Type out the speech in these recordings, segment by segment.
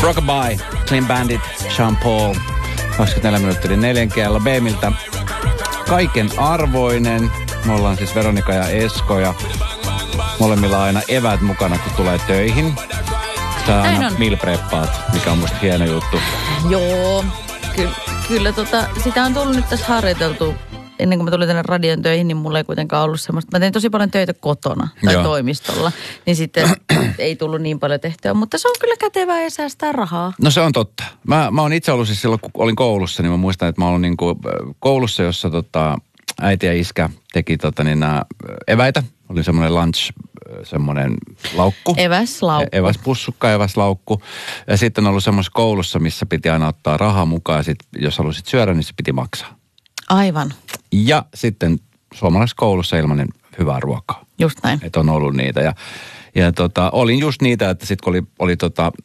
Rockabye, Clean Bandit, Sean Paul, 24 minuuttia 4 kello B-miltä. Kaiken arvoinen. Me ollaan siis Veronika ja Esko ja molemmilla aina eväät mukana, kun tulee töihin. Sä aina meal preppaat, mikä on musta hieno juttu. Joo, kyllä sitä on tullut nyt tässä harjoiteltu. Ennen kuin mä tulin tänne radion töihin, niin mulla ei kuitenkaan ollut semmoista. Mä tein tosi paljon töitä kotona tai toimistolla, niin sitten ei tullut niin paljon tehtyä. Mutta se on kyllä kätevää ja säästää rahaa. No se on totta. Mä oon itse ollut siis silloin, kun olin koulussa, niin mä muistan, että mä olin niin kuin koulussa, jossa äiti ja iskä teki nämä eväitä. Oli semmoinen lunch, semmoinen laukku. Eväslaukku. Eväspussukka, eväslaukku. Ja sitten on ollut semmoisessa koulussa, missä piti aina ottaa rahaa mukaan. Ja sit, jos halusit syödä, niin se piti maksaa. Aivan. Ja sitten suomalaisessa koulussa ilmainen hyvää ruokaa. Just näin. Että on ollut niitä. Ja olin just niitä, että sitten kun oli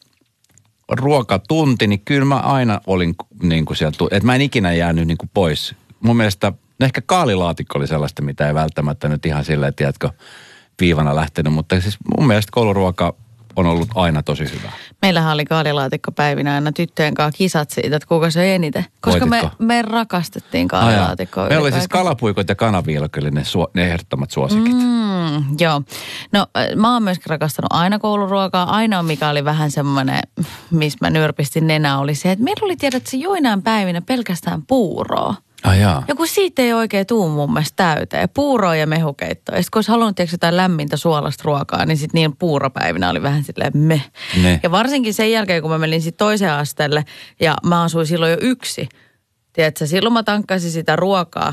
ruokatunti, niin kyllä mä aina olin niin kuin sieltä, että mä en ikinä jäänyt niin kuin pois. Mun mielestä ehkä kaalilaatikko oli sellaista, mitä ei välttämättä nyt ihan silleen, tiedätkö, viivana lähtenyt. Mutta siis mun mielestä kouluruoka on ollut aina tosi hyvä. Meillähän oli kaalilaatikkopäivinä aina tyttöjen kanssa kisat siitä, että kuka se eniten. Koska me rakastettiin kaalilaatikkoa. Meillä oli siis kalapuikot ja kanaviilokki, oli ne ehdottomat suosikit. Joo. No mä oon myöskin rakastanut aina kouluruokaa. Ainoa mikä oli vähän semmoinen, missä mä nyrpistin nenää, oli se, että meillä oli tiedätkö joinain päivinä pelkästään puuroa. Ja kun siitä ei oikein tuu mun mielestä täyteen. Puuroa ja mehukeittoa. Ja sitten kun olisi halunnut jotain lämmintä suolasta ruokaa, niin sitten niin puuropäivinä oli vähän silleen meh. Ja varsinkin sen jälkeen, kun mä menin sitten toiseen asteelle ja mä asuin silloin jo yksin. Tiedätkö, silloin mä tankkasin sitä ruokaa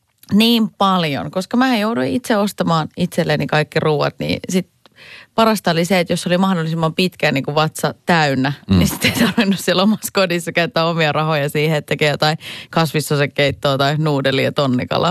niin paljon, koska mä jouduin itse ostamaan itselleni kaikki ruuat, niin sitten parasta oli se, että jos oli mahdollisimman pitkään niin kuin vatsa täynnä, niin sitten ei tarvinnut siellä omassa kodissa käyttää omia rahoja siihen, että tekee jotain kasvissosekeittoa tai nuudelia ja tonnikalaa.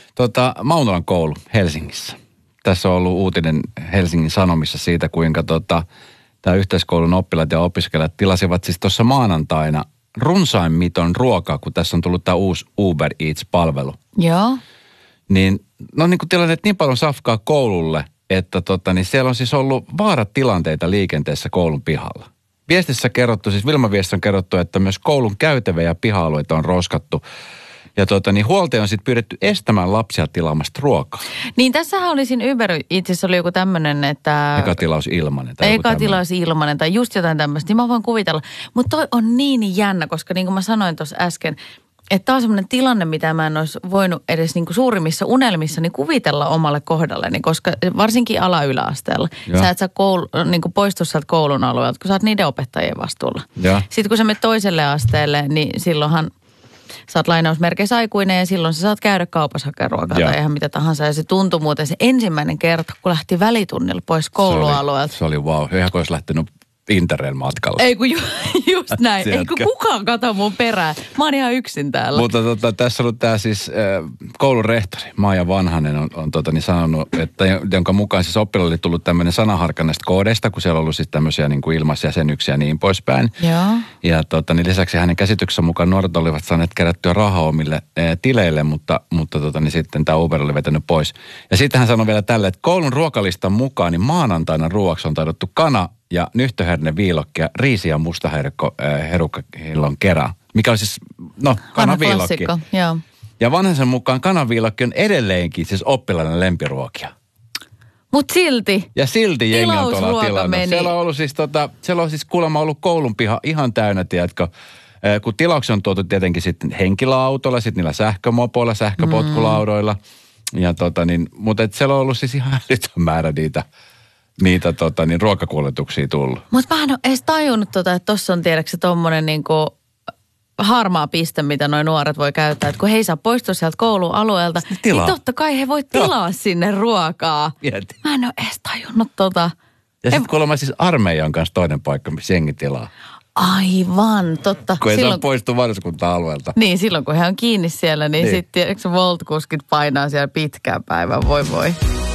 Maunolan koulu Helsingissä. Tässä on ollut uutinen Helsingin Sanomissa siitä, kuinka tämä yhteiskoulun oppilaat ja opiskelijat tilasivat siis tuossa maanantaina runsain miton ruokaa, kun tässä on tullut tämä uusi Uber Eats-palvelu. Joo. Niin, no niin kuin tilanneet niin paljon safkaa koululle, että niin siellä on siis ollut vaaratilanteita liikenteessä koulun pihalla. Viestissä kerrottu, siis Vilma-viestissä on kerrottu, että myös koulun käytäviä ja piha-alueita on roskattu. Ja niin huoltaja on sitten pyydetty estämään lapsia tilaamasta ruokaa. Niin tässähän oli siinä Uber itse asiassa oli joku tämmöinen, että Eka tilaus ilmanen. Eka tilaus ilmanen tai just jotain tämmöistä. Niin mä voin kuvitella. Mutta toi on niin jännä, koska niin kuin mä sanoin tuossa äsken, että tämä on semmoinen tilanne, mitä mä en olisi voinut edes niin kuin suurimmissa unelmissani kuvitella omalle kohdalleni, koska varsinkin ala-yläasteella. Sä et saa niin kuin poistua sieltä koulun alueelta, kun sä oot niiden opettajien vastuulla. Ja. Sitten kun sä menet toiselle asteelle, niin silloinhan sä oot lainausmerkeissä aikuinen ja silloin sä saat käydä kaupassa hakemaan ruokaa tai ihan mitä tahansa. Ja se tuntui muuten se ensimmäinen kerta, kun lähti välitunnilla pois koulualueelta. Se oli wow. Ihan kun olisi lähtenyt Interrail-matkalle. Ei kun just näin. Ei kun kukaan kato mun perään. Mä oon ihan yksin täällä. Mutta tässä on ollut tämä siis koulun rehtori Maija Vanhanen on sanonut, että jonka mukaan siis oppilaille oli tullut tämmöinen sanaharkka näistä koodeista, kun siellä on ollut siis tämmöisiä niin kuin ilmaisjäsenyksiä ja niin poispäin. Joo. Ja niin lisäksi hänen käsityksensä mukaan nuoret olivat saaneet kerättyä rahaa omille tileille, mutta niin sitten tämä Uber oli vetänyt pois. Ja sitten hän sanoi vielä tälle, että koulun ruokalistan mukaan niin maanantaina ruoaksi on taidottu kana ja nyhtöherne viilokki ja riisi- ja mustaherukkahillon kerä, mikä on siis, kanaviilokki. Joo. Ja Vanhasen mukaan kanaviilokki on edelleenkin siis oppilaiden lempiruokia. Mut silti. Ja silti jengi on tuolla tilannut. Meni. Siellä on siis kuulemma ollut koulun piha ihan täynnä, tiedätkö, kun tilauksia on tuotu tietenkin sitten henkilöautolla, sitten niillä sähkömopoilla, sähköpotkulaudoilla. Ja mutta siellä on ollut siis ihan älytön määrä niitä ruokakuljetuksia tullut. Mutta mä en ole edes tajunnut että tossa on tiedäksä tommonen niinku harmaa piste, mitä noi nuoret voi käyttää. Että kun he ei saa poistua sieltä koulualueelta, niin totta kai he voi tilaa sinne ruokaa. Mieti. Mä en ole edes tajunnut Ja sitten kuulemma siis armeijan kanssa toinen paikka, missä jengi tilaa. Aivan, totta. Kun ei saa poistua varuskunta-alueelta. Niin, silloin kun he on kiinni siellä, niin sitten tiedätkö Volt-kuskit painaa siellä pitkään päivän. Voi.